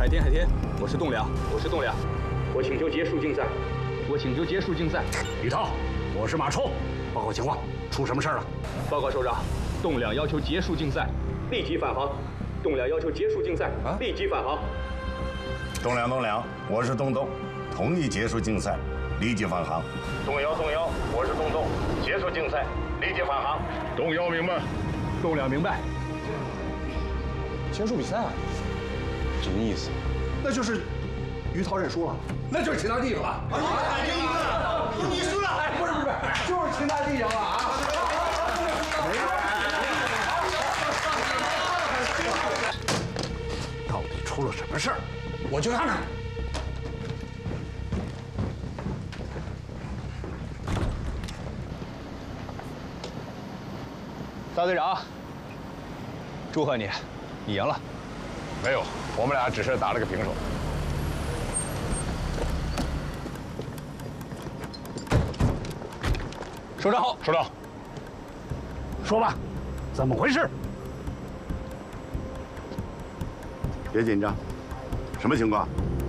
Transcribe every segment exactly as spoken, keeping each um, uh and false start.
海天，海天，我是栋梁，我是栋梁，我请求结束竞赛，我请求结束竞赛。 于涛，我是马超，报告情况，出什么事儿了？ 报告首长，栋梁要求结束竞赛，立即返航。栋梁要求结束竞赛，啊、立即返航。 栋梁，栋梁，我是东东，同意结束竞赛，立即返航。 东幺，东幺，我是东东，结束竞赛，立即返航。 东幺明白， 栋梁明白。 结束比赛，什么意思？ 那就是于涛认输了， 那就是秦大帝赢了。啊， 你输了？哎，不是不是，就是秦大帝赢了啊！ 到底出了什么事儿？我去看看。 大队长，祝贺你，你赢了。 没有，我们俩只是打了个平手。 首长好， 首长，说吧，怎么回事？ 别紧张，什么情况？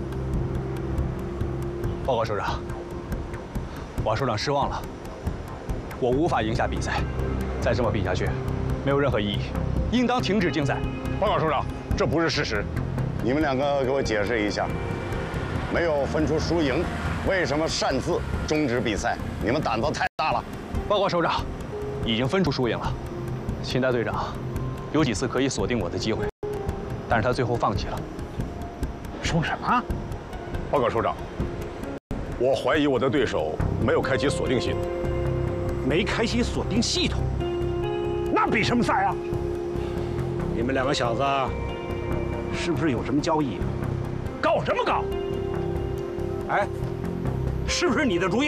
报告首长，王首长失望了，我无法赢下比赛，再这么比下去，没有任何意义，应当停止竞赛。 报告首长，这不是事实。 你们两个给我解释一下，没有分出输赢，为什么擅自终止比赛？你们胆子太大了。 报告首长，已经分出输赢了。秦大队长有几次可以锁定我的机会，但是他最后放弃了。 说什么？报告首长，我怀疑我的对手没有开启锁定系统。没开启锁定系统？那比什么赛啊？你们两个小子是不是有什么交易？搞什么搞？哎，是不是你的主意？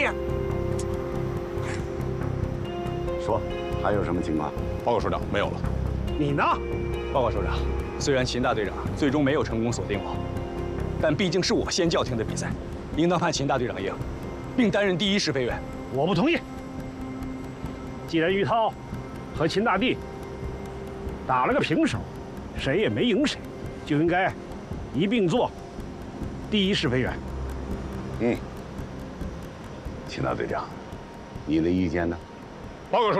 说，还有什么情况？ 报告首长，没有了。你呢？ 报告首长，虽然秦大队长最终没有成功锁定我，但毕竟是我先叫停的比赛，应当判秦大队长赢，并担任第一试飞员。 我不同意。既然于涛和秦大帝打了个平手，谁也没赢谁，就应该一并做第一试飞员。 嗯，秦大队长，你的意见呢？ 报告首长。